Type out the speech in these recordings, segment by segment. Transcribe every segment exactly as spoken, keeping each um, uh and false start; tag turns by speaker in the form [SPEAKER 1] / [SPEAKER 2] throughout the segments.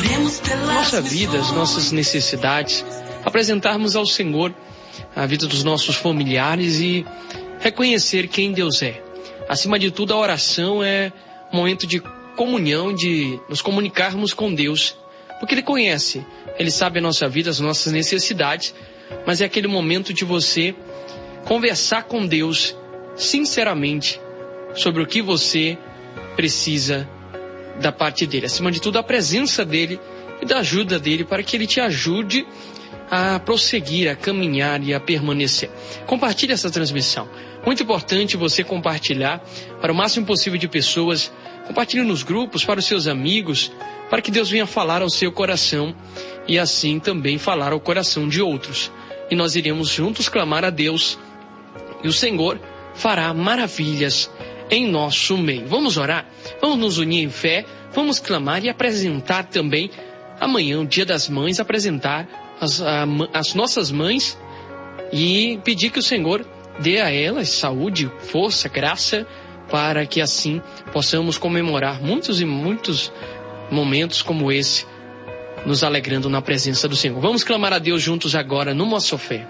[SPEAKER 1] nossa vida, as nossas necessidades, apresentarmos ao Senhor a vida dos nossos familiares e reconhecer quem Deus é. Acima de tudo, a oração é um momento de comunhão, de nos comunicarmos com Deus, porque Ele conhece, Ele sabe a nossa vida, as nossas necessidades, mas é aquele momento de você conversar com Deus sinceramente sobre o que você precisa da parte dele. Acima de tudo, a presença dele e da ajuda dele para que ele te ajude a prosseguir, a caminhar e a permanecer. Compartilhe essa transmissão. Muito importante você compartilhar para o máximo possível de pessoas. Compartilhe nos grupos, para os seus amigos, para que Deus venha falar ao seu coração e assim também falar ao coração de outros. E nós iremos juntos clamar a Deus e o Senhor fará maravilhas em nosso meio. Vamos orar? Vamos nos unir em fé, vamos clamar e apresentar também amanhã, o Dia das Mães, apresentar as, a, as nossas mães e pedir que o Senhor dê a elas saúde, força, graça, para que assim possamos comemorar muitos e muitos momentos como esse, nos alegrando na presença do Senhor. Vamos clamar a Deus juntos agora, no nosso fé.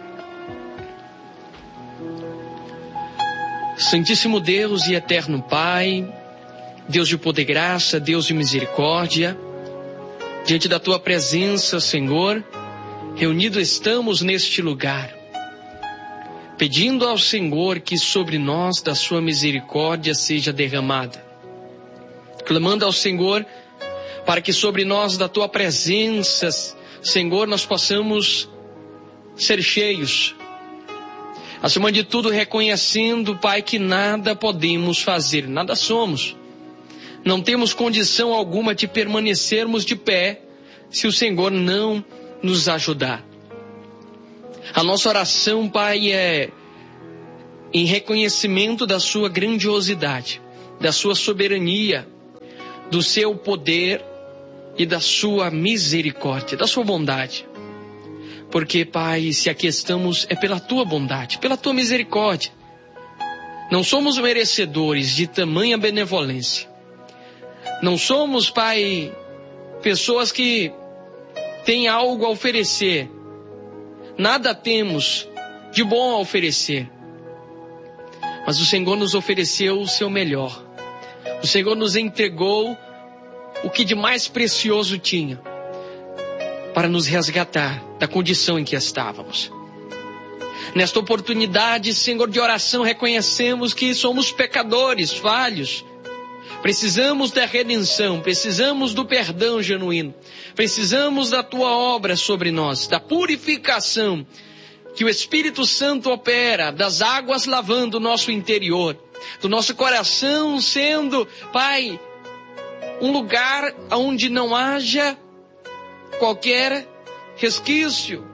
[SPEAKER 1] Santíssimo Deus e eterno Pai, Deus de poder e graça, Deus de misericórdia, diante da Tua presença, Senhor, reunidos estamos neste lugar, pedindo ao Senhor que sobre nós da Sua misericórdia seja derramada, clamando ao Senhor para que sobre nós da Tua presença, Senhor, nós possamos ser cheios, acima de tudo reconhecendo, Pai, que nada podemos fazer, nada somos. Não temos condição alguma de permanecermos de pé se o Senhor não nos ajudar. A nossa oração, Pai, é em reconhecimento da Sua grandiosidade, da Sua soberania, do Seu poder e da Sua misericórdia, da Sua bondade. Porque, Pai, se aqui estamos é pela Tua bondade, pela Tua misericórdia. Não somos merecedores de tamanha benevolência. Não somos, Pai, pessoas que têm algo a oferecer. Nada temos de bom a oferecer. Mas o Senhor nos ofereceu o Seu melhor. O Senhor nos entregou o que de mais precioso tinha, para nos resgatar da condição em que estávamos. Nesta oportunidade, Senhor, de oração, reconhecemos que somos pecadores, falhos. Precisamos da redenção, precisamos do perdão genuíno. Precisamos da Tua obra sobre nós, da purificação que o Espírito Santo opera, das águas lavando o nosso interior, do nosso coração sendo, Pai, um lugar onde não haja qualquer resquício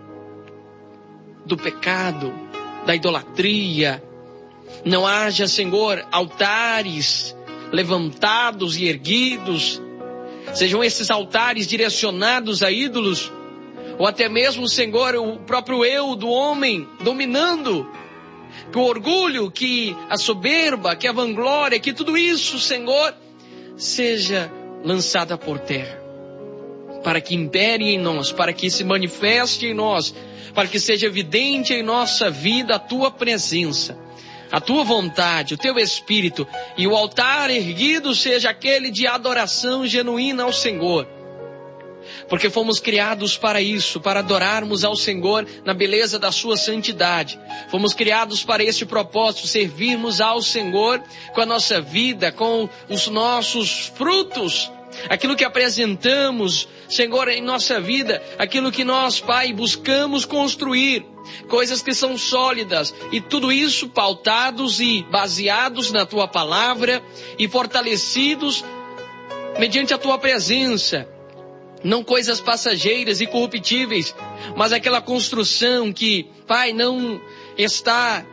[SPEAKER 1] do pecado, da idolatria. Não haja, Senhor, altares levantados e erguidos. Sejam esses altares direcionados a ídolos, ou até mesmo, Senhor, o próprio eu do homem dominando. Que o orgulho, que a soberba, que a vanglória, que tudo isso, Senhor, seja lançada por terra, para que impere em nós, para que se manifeste em nós, para que seja evidente em nossa vida a Tua presença, a Tua vontade, o Teu Espírito, e o altar erguido seja aquele de adoração genuína ao Senhor. Porque fomos criados para isso, para adorarmos ao Senhor na beleza da Sua santidade. Fomos criados para esse propósito, servirmos ao Senhor com a nossa vida, com os nossos frutos, aquilo que apresentamos, Senhor, em nossa vida, aquilo que nós, Pai, buscamos construir, coisas que são sólidas, e tudo isso pautados e baseados na Tua palavra e fortalecidos mediante a Tua presença. Não coisas passageiras e corruptíveis, mas aquela construção que, Pai, não está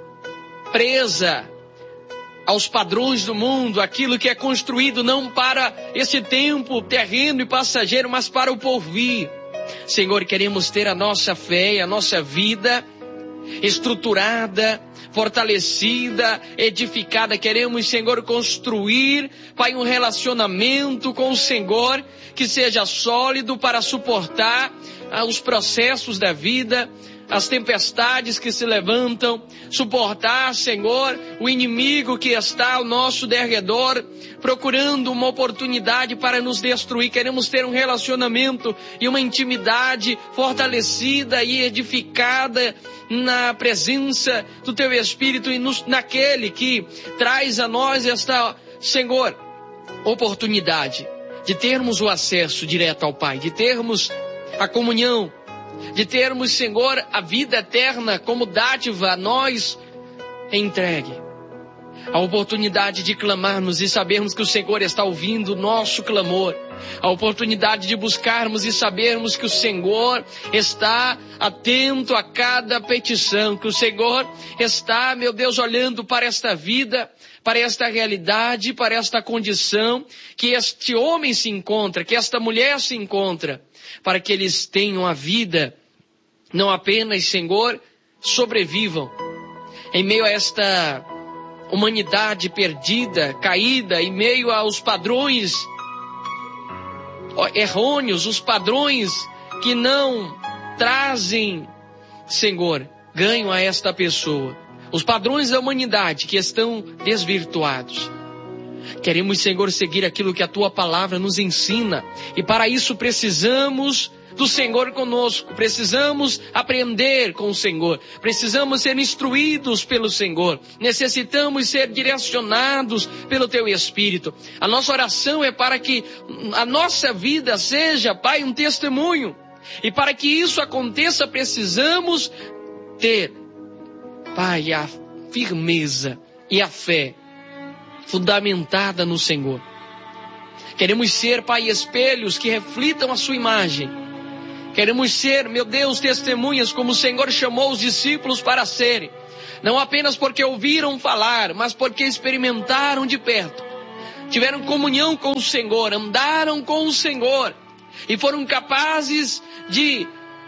[SPEAKER 1] presa aos padrões do mundo, aquilo que é construído não para esse tempo terreno e passageiro, mas para o porvir. Senhor, queremos ter a nossa fé e a nossa vida estruturada, fortalecida, edificada. Queremos, Senhor, construir, Pai, um relacionamento com o Senhor que seja sólido para suportar ah, os processos da vida, as tempestades que se levantam, suportar, Senhor, o inimigo que está ao nosso derredor, procurando uma oportunidade para nos destruir. Queremos ter um relacionamento e uma intimidade fortalecida e edificada na presença do Teu Espírito e nos, naquele que traz a nós esta, Senhor, oportunidade de termos o acesso direto ao Pai, de termos a comunhão, de termos, Senhor, a vida eterna como dádiva a nós entregue. A oportunidade de clamarmos e sabermos que o Senhor está ouvindo o nosso clamor. A oportunidade de buscarmos e sabermos que o Senhor está atento a cada petição. Que o Senhor está, meu Deus, olhando para esta vida, para esta realidade, para esta condição que este homem se encontra, que esta mulher se encontra, para que eles tenham a vida, não apenas, Senhor, sobrevivam em meio a esta humanidade perdida, caída, em meio aos padrões errôneos, os padrões que não trazem, Senhor, ganho a esta pessoa, os padrões da humanidade que estão desvirtuados. Queremos, Senhor, seguir aquilo que a Tua palavra nos ensina, e para isso precisamos do Senhor conosco, precisamos aprender com o Senhor, precisamos ser instruídos pelo Senhor, necessitamos ser direcionados pelo Teu Espírito. A nossa oração é para que a nossa vida seja, Pai, um testemunho, e para que isso aconteça precisamos ter, Pai, a firmeza e a fé fundamentada no Senhor. Queremos ser, Pai, espelhos que reflitam a Sua imagem. Queremos ser, meu Deus, testemunhas como o Senhor chamou os discípulos para serem. Não apenas porque ouviram falar, mas porque experimentaram de perto. Tiveram comunhão com o Senhor, andaram com o Senhor e foram capazes de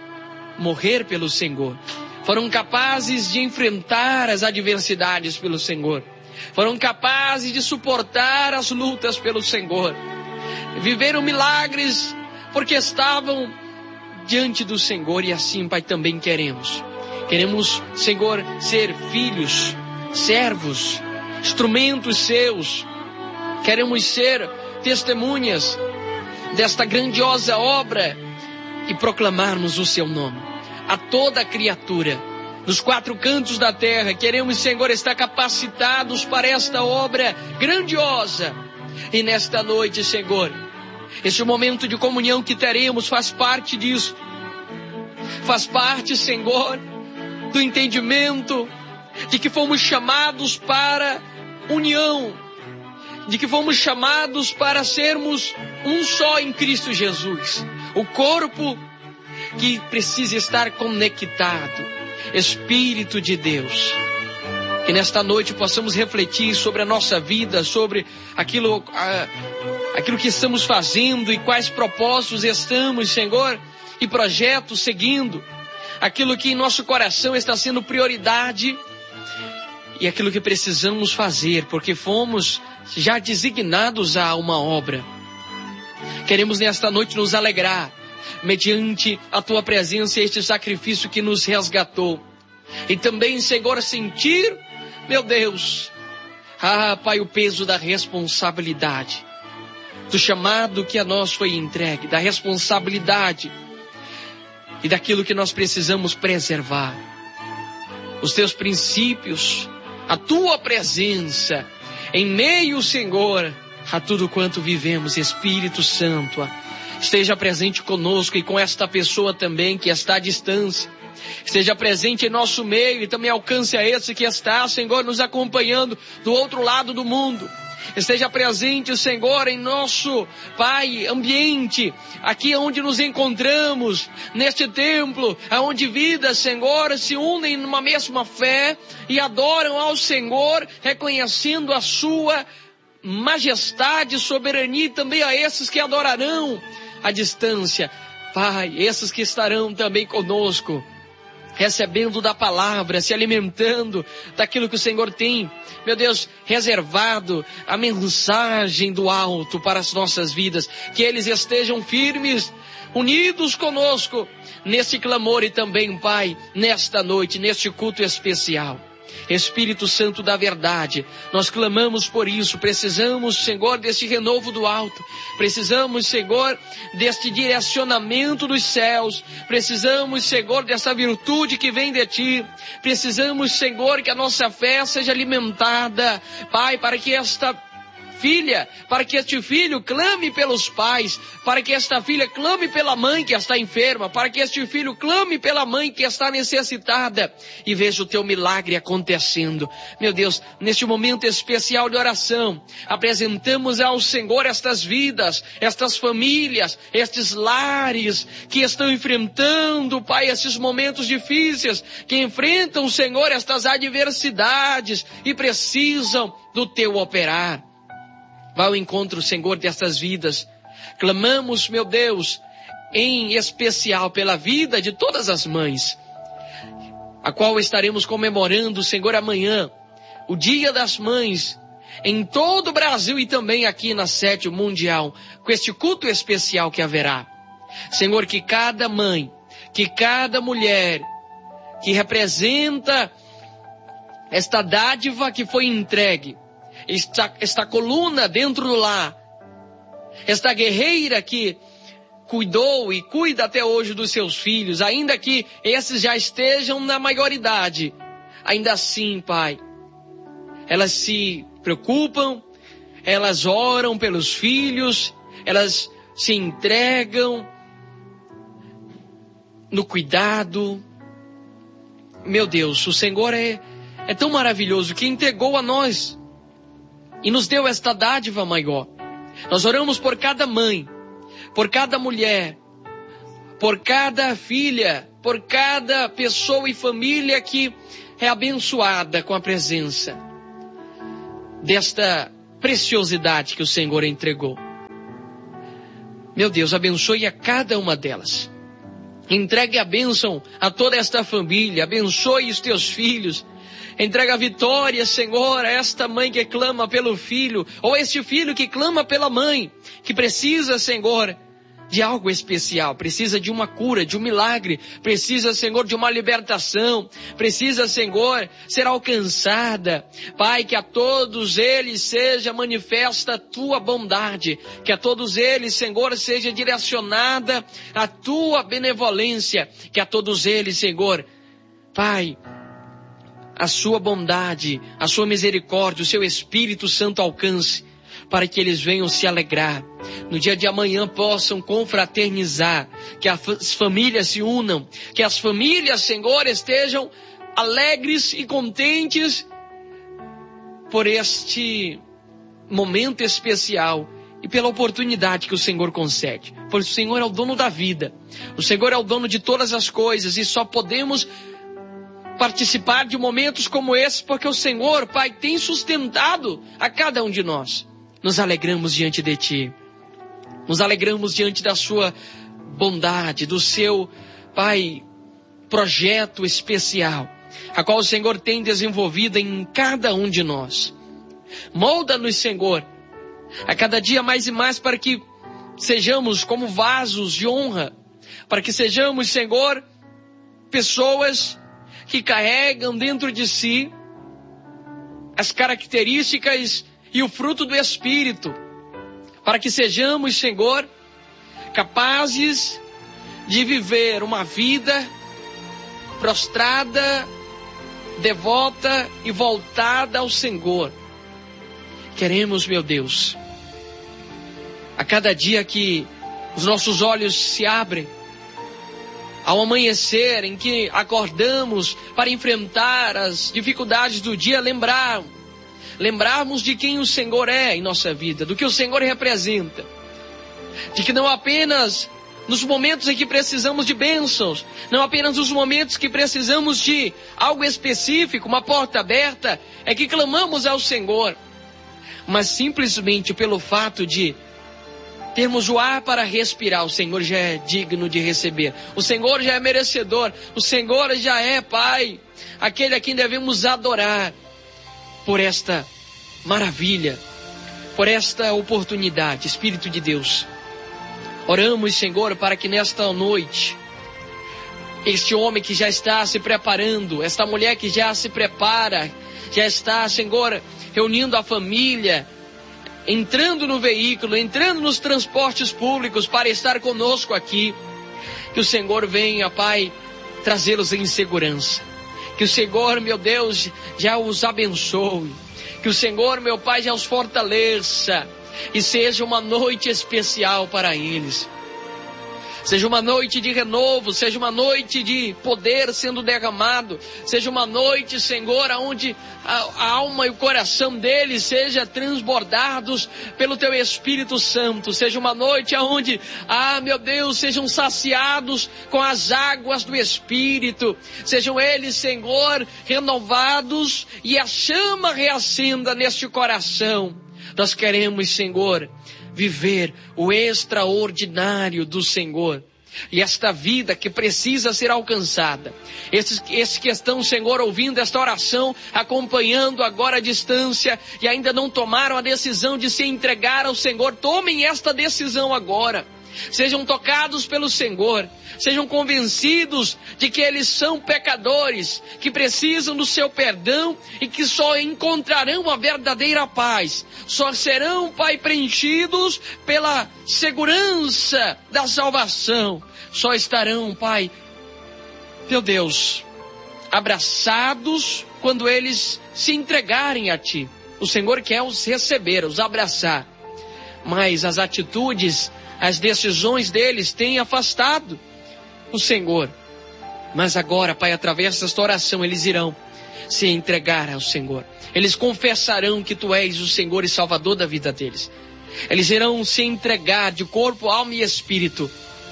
[SPEAKER 1] morrer pelo Senhor. Foram capazes de enfrentar as adversidades pelo Senhor. Foram capazes de suportar as lutas pelo Senhor. Viveram milagres porque estavam diante do Senhor, e assim, Pai, também queremos. Queremos, Senhor, ser filhos, servos, instrumentos Seus. Queremos ser testemunhas desta grandiosa obra e proclamarmos o Seu nome a toda criatura nos quatro cantos da terra. Queremos, Senhor, estar capacitados para esta obra grandiosa. E nesta noite, Senhor, este momento de comunhão que teremos faz parte disso. Faz parte, Senhor, do entendimento de que fomos chamados para união, de que fomos chamados para sermos um só em Cristo Jesus. O corpo que precisa estar conectado. Espírito de Deus, que nesta noite possamos refletir sobre a nossa vida, sobre aquilo, a, aquilo que estamos fazendo e quais propósitos estamos, Senhor, e projetos seguindo, aquilo que em nosso coração está sendo prioridade e aquilo que precisamos fazer, porque fomos já designados a uma obra. Queremos nesta noite nos alegrar mediante a Tua presença e este sacrifício que nos resgatou. E também, Senhor, sentir, meu Deus, ah, Pai, o peso da responsabilidade, do chamado que a nós foi entregue, da responsabilidade e daquilo que nós precisamos preservar. Os Teus princípios, a Tua presença, em meio, Senhor, a tudo quanto vivemos. Espírito Santo, esteja presente conosco e com esta pessoa também que está à distância. Esteja presente em nosso meio e também alcance a esse que está, Senhor, nos acompanhando do outro lado do mundo. Esteja presente, Senhor, em nosso, Pai, ambiente, aqui onde nos encontramos, neste templo, onde vidas, Senhor, se unem numa mesma fé e adoram ao Senhor, reconhecendo a Sua majestade, soberania, e também a esses que adorarão à distância. Pai, esses que estarão também conosco recebendo da palavra, se alimentando daquilo que o Senhor tem, meu Deus, reservado a mensagem do alto para as nossas vidas, que eles estejam firmes, unidos conosco, nesse clamor e também, Pai, nesta noite, neste culto especial. Espírito Santo da verdade, nós clamamos por isso, precisamos, Senhor, desse renovo do alto, precisamos, Senhor, deste direcionamento dos céus, precisamos, Senhor, dessa virtude que vem de Ti, precisamos, Senhor, que a nossa fé seja alimentada, Pai, para que esta filha, para que este filho clame pelos pais, para que esta filha clame pela mãe que está enferma, para que este filho clame pela mãe que está necessitada, e veja o Teu milagre acontecendo. Meu Deus, neste momento especial de oração, apresentamos ao Senhor estas vidas, estas famílias, estes lares que estão enfrentando, Pai, esses momentos difíceis, que enfrentam, Senhor, estas adversidades e precisam do Teu operar. Vá ao encontro, Senhor, destas vidas. Clamamos, meu Deus, em especial pela vida de todas as mães, a qual estaremos comemorando, Senhor, amanhã, o Dia das Mães, em todo o Brasil e também aqui na sede mundial, com este culto especial que haverá. Senhor, que cada mãe, que cada mulher, que representa esta dádiva que foi entregue, Esta, esta coluna dentro do lar, esta guerreira que cuidou e cuida até hoje dos seus filhos, ainda que esses já estejam na maioridade, ainda assim, Pai, elas se preocupam, elas oram pelos filhos, elas se entregam no cuidado. Meu Deus, o Senhor é, é tão maravilhoso que entregou a nós e nos deu esta dádiva maior. Nós oramos por cada mãe, por cada mulher, por cada filha, por cada pessoa e família que é abençoada com a presença desta preciosidade que o Senhor entregou. Meu Deus, abençoe a cada uma delas. Entregue a bênção a toda esta família, abençoe os teus filhos. Entrega a vitória, Senhor, a esta mãe que clama pelo filho, ou este filho que clama pela mãe, que precisa, Senhor, de algo especial, precisa de uma cura, de um milagre, precisa, Senhor, de uma libertação, precisa, Senhor, ser alcançada. Pai, que a todos eles seja manifesta a Tua bondade, que a todos eles, Senhor, seja direcionada a Tua benevolência, que a todos eles, Senhor, Pai, a Sua bondade, a Sua misericórdia, o Seu Espírito Santo alcance, para que eles venham se alegrar. No dia de amanhã possam confraternizar, que as famílias se unam, que as famílias, Senhor, estejam alegres e contentes por este momento especial e pela oportunidade que o Senhor concede. Pois o Senhor é o dono da vida, o Senhor é o dono de todas as coisas e só podemos participar de momentos como esse porque o Senhor, Pai, tem sustentado a cada um de nós. Nos alegramos diante de Ti, nos alegramos diante da Sua bondade, do Seu, Pai, projeto especial, a qual o Senhor tem desenvolvido em cada um de nós. Molda-nos, Senhor, a cada dia mais e mais para que sejamos como vasos de honra, para que sejamos, Senhor, pessoas que carregam dentro de si as características e o fruto do Espírito, para que sejamos, Senhor, capazes de viver uma vida prostrada, devota e voltada ao Senhor. Queremos, meu Deus, a cada dia que os nossos olhos se abrem, ao amanhecer em que acordamos para enfrentar as dificuldades do dia, lembrar, lembrarmos de quem o Senhor é em nossa vida, do que o Senhor representa, de que não apenas nos momentos em que precisamos de bênçãos, não apenas nos momentos que precisamos de algo específico, uma porta aberta, é que clamamos ao Senhor, mas simplesmente pelo fato de termos o ar para respirar, o Senhor já é digno de receber. O Senhor já é merecedor. O Senhor já é, Pai, aquele a quem devemos adorar por esta maravilha, por esta oportunidade. Espírito de Deus, oramos, Senhor, para que nesta noite, este homem que já está se preparando, esta mulher que já se prepara, já está, Senhor, reunindo a família, entrando no veículo, entrando nos transportes públicos para estar conosco aqui, que o Senhor venha, Pai, trazê-los em segurança. Que o Senhor, meu Deus, já os abençoe. Que o Senhor, meu Pai, já os fortaleça. E seja uma noite especial para eles. Seja uma noite de renovo, seja uma noite de poder sendo derramado, seja uma noite, Senhor, onde a, a alma e o coração deles sejam transbordados pelo Teu Espírito Santo, seja uma noite onde, ah, meu Deus, sejam saciados com as águas do Espírito, sejam eles, Senhor, renovados e a chama reacenda neste coração. Nós queremos, Senhor, viver o extraordinário do Senhor. E esta vida que precisa ser alcançada. Esses, esses que estão, Senhor, ouvindo esta oração, acompanhando agora a distância e ainda não tomaram a decisão de se entregar ao Senhor, tomem esta decisão agora. Sejam tocados pelo Senhor, sejam convencidos de que eles são pecadores, que precisam do seu perdão e que só encontrarão a verdadeira paz, só serão, Pai, preenchidos pela segurança da salvação, só estarão, Pai, meu Deus, abraçados quando eles se entregarem a Ti. O Senhor quer os receber, os abraçar, mas as atitudes, as decisões deles têm afastado o Senhor. Mas agora, Pai, através desta oração, eles irão se entregar ao Senhor. Eles confessarão que Tu és o Senhor e Salvador da vida deles. Eles irão se entregar de corpo, alma e espírito.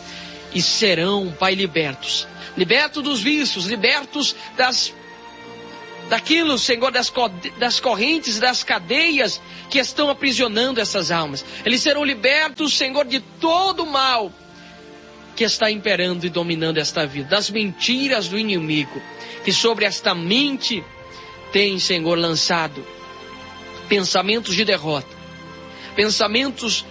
[SPEAKER 1] E serão, Pai, libertos. Libertos dos vícios, libertos das daquilo, Senhor, das, das correntes, das cadeias que estão aprisionando essas almas. Eles serão libertos, Senhor, de todo o mal que está imperando e dominando esta vida, das mentiras do inimigo, que sobre esta mente tem, Senhor, lançado pensamentos de derrota, pensamentos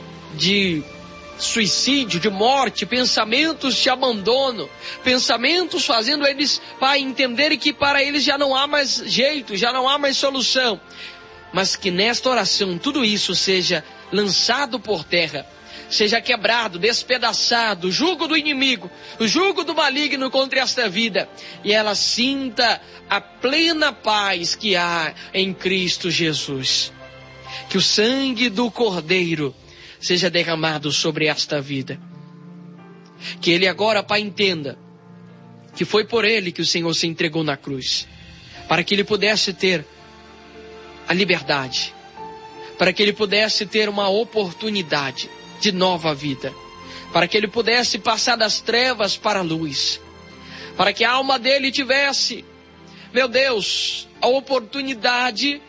[SPEAKER 1] de suicídio, de morte, pensamentos de abandono, pensamentos fazendo eles, Pai, entenderem que para eles já não há mais jeito, já não há mais solução, mas que nesta oração tudo isso seja lançado por terra, seja quebrado, despedaçado, o jugo do inimigo, o jugo do maligno contra esta vida, e ela sinta a plena paz que há em Cristo Jesus. Que o sangue do Cordeiro seja derramado sobre esta vida. Que ele agora, Pai, entenda que foi por ele que o Senhor se entregou na cruz, para que ele pudesse ter a liberdade, para que ele pudesse ter uma oportunidade de nova vida, para que ele pudesse passar das trevas para a luz, para que a alma dele tivesse, meu Deus, a oportunidade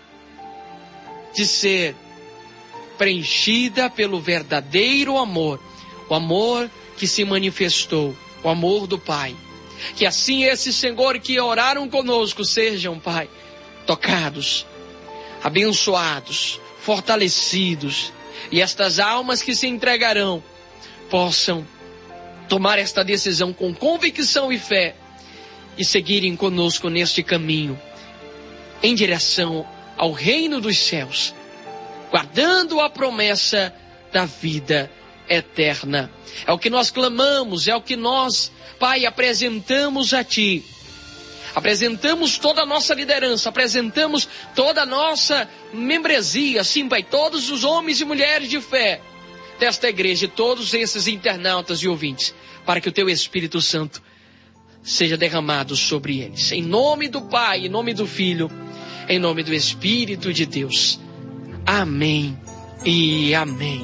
[SPEAKER 1] de ser preenchida pelo verdadeiro amor, o amor que se manifestou, o amor do Pai. Que assim esses, Senhor, que oraram conosco sejam, Pai, tocados, abençoados, fortalecidos, e estas almas que se entregarão possam tomar esta decisão com convicção e fé e seguirem conosco neste caminho em direção ao reino dos céus, guardando a promessa da vida eterna. É o que nós clamamos, é o que nós, Pai, apresentamos a Ti. Apresentamos toda a nossa liderança, apresentamos toda a nossa membresia, sim, Pai, todos os homens e mulheres de fé desta igreja, e todos esses internautas e ouvintes, para que o Teu Espírito Santo seja derramado sobre eles. Em nome do Pai, em nome do Filho, em nome do Espírito de Deus. Amém e amém.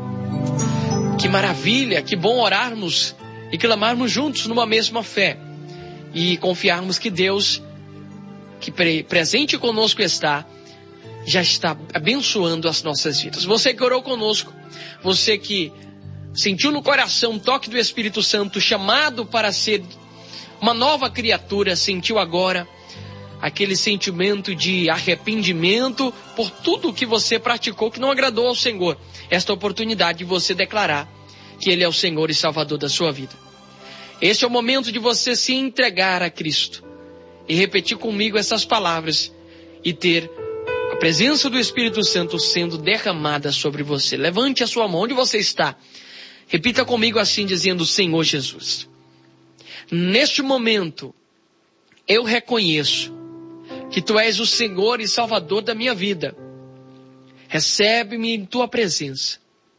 [SPEAKER 1] Que maravilha, que bom orarmos e clamarmos juntos numa mesma fé. E confiarmos que Deus, que pre- presente conosco está, já está abençoando as nossas vidas. Você que orou conosco, você que sentiu no coração o toque do Espírito Santo, chamado para ser uma nova criatura, sentiu agora aquele sentimento de arrependimento por tudo que você praticou que não agradou ao Senhor. Esta oportunidade de você declarar que Ele é o Senhor e Salvador da sua vida. Este é o momento de você se entregar a Cristo e repetir comigo essas palavras e ter a presença do Espírito Santo sendo derramada sobre você. Levante a sua mão onde você está. Repita comigo assim, dizendo: Senhor Jesus, neste momento eu reconheço que Tu és o Senhor e Salvador da minha vida. Recebe-me em Tua presença,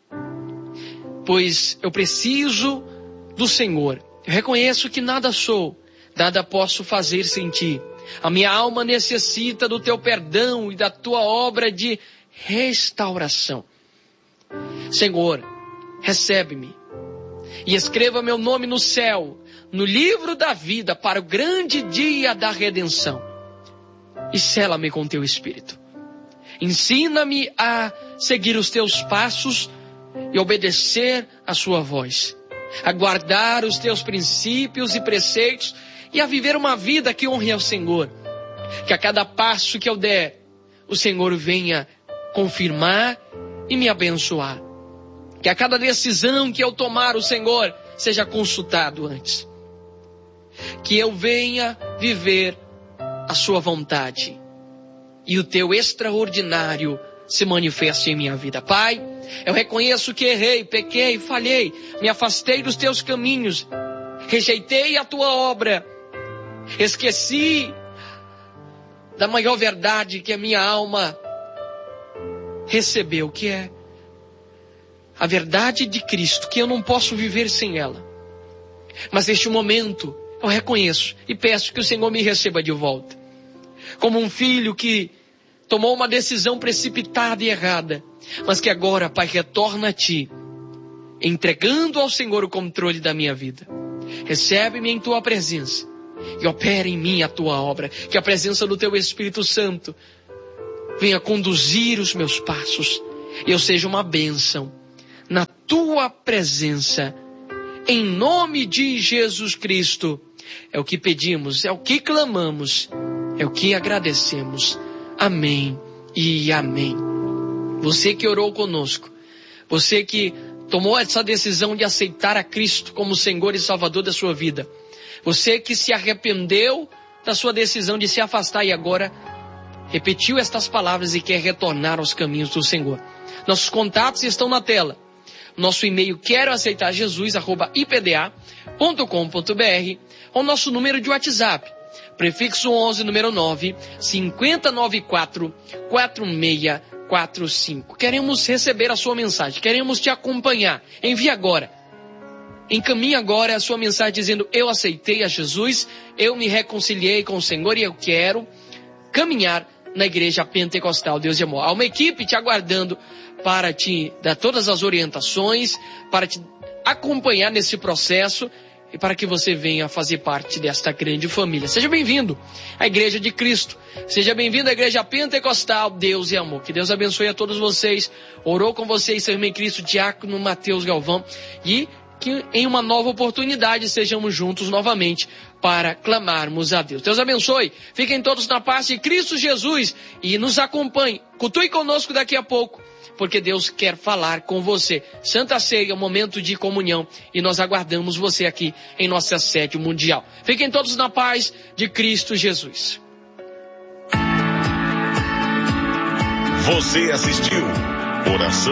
[SPEAKER 1] pois eu preciso do Senhor. Eu reconheço que nada sou, nada posso fazer sem Ti. A minha alma necessita do Teu perdão e da Tua obra de restauração. Senhor, recebe-me e escreva meu nome no céu, no livro da vida, para o grande dia da redenção. E sela-me com Teu Espírito. Ensina-me a seguir os Teus passos e obedecer a Sua voz. A guardar os Teus princípios e preceitos e a viver uma vida que honre ao Senhor. Que a cada passo que eu der, o Senhor venha confirmar e me abençoar. Que a cada decisão que eu tomar, o Senhor seja consultado antes. Que eu venha viver a Sua vontade e o Teu extraordinário se manifeste em minha vida. Pai, eu reconheço que errei, pequei, falhei, me afastei dos Teus caminhos, rejeitei a Tua obra, esqueci da maior verdade que a minha alma recebeu, que é a verdade de Cristo, que eu não posso viver sem ela. Mas neste momento eu reconheço e peço que o Senhor me receba de volta. Como um filho que tomou uma decisão precipitada e errada, mas que agora, Pai, retorna a Ti, entregando ao Senhor o controle da minha vida. Recebe-me em Tua presença e opera em mim a Tua obra. Que a presença do Teu Espírito Santo venha conduzir os meus passos e eu seja uma bênção na Tua presença. Em nome de Jesus Cristo, é o que pedimos, é o que clamamos, é o que agradecemos. Amém e amém. Você que orou conosco, você que tomou essa decisão de aceitar a Cristo como Senhor e Salvador da sua vida, você que se arrependeu da sua decisão de se afastar e agora repetiu estas palavras e quer retornar aos caminhos do Senhor. Nossos contatos estão na tela. Nosso e-mail quero aceitar Jesus arroba i p d a ponto com ponto b r ou nosso número de WhatsApp, prefixo onze, número nove, cinco zero nove quatro, quatro seis quatro cinco. Queremos receber a sua mensagem, queremos te acompanhar. Envie agora. Encaminhe agora a sua mensagem dizendo: eu aceitei a Jesus, eu me reconciliei com o Senhor e eu quero caminhar na igreja pentecostal Deus de Amor. Há uma equipe te aguardando para te dar todas as orientações, para te acompanhar nesse processo e para que você venha fazer parte desta grande família. Seja bem-vindo à Igreja de Cristo. Seja bem-vindo à Igreja Pentecostal Deus e Amor. Que Deus abençoe a todos vocês. Orou com vocês, seu irmão em Cristo, Diácono Mateus Galvão. E que em uma nova oportunidade sejamos juntos novamente para clamarmos a Deus. Deus abençoe. Fiquem todos na paz de Cristo Jesus e nos acompanhe. Cultue conosco daqui a pouco, porque Deus quer falar com você. Santa Ceia é um momento de comunhão e nós aguardamos você aqui em nossa sede mundial. Fiquem todos na paz de Cristo Jesus.
[SPEAKER 2] Você assistiu Oração